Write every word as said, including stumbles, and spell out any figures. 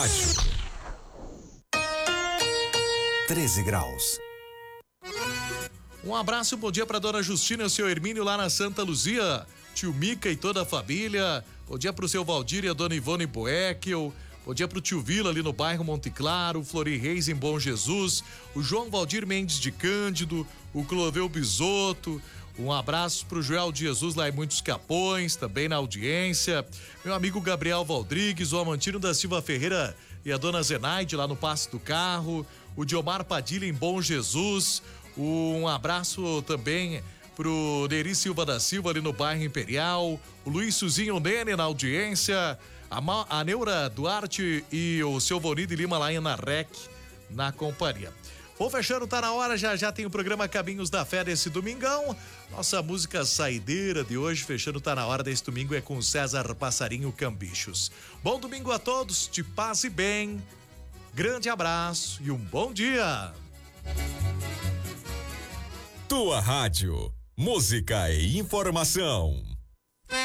rádio. treze graus. Um abraço e bom dia para dona Justina e o seu Hermínio lá na Santa Luzia, tio Mica e toda a família. Bom dia pro seu Valdir e a dona Ivone Boekel. Bom dia pro tio Vila ali no bairro Monte Claro, Flori Reis em Bom Jesus, o João Valdir Mendes de Cândido, o Cloveu Bisotto. Um abraço pro Joel de Jesus lá em Muitos Capões, também na audiência. Meu amigo Gabriel Valdrigues, o Amantino da Silva Ferreira e a dona Zenaide lá no Passe do Carro, o Diomar Padilha em Bom Jesus. Um abraço também pro Neri Silva da Silva ali no bairro Imperial, o Luiz Suzinho Nene na audiência, a, Ma, a Neura Duarte e o seu Bonide Lima lá em Anarec na companhia. Vou fechando, tá na hora, já já tem o programa Caminhos da Fé desse domingão. Nossa música saideira de hoje, fechando, tá na hora desse domingo, é com César Passarinho Cambichos. Bom domingo a todos, de paz e bem, grande abraço e um bom dia. Tua rádio, música e informação.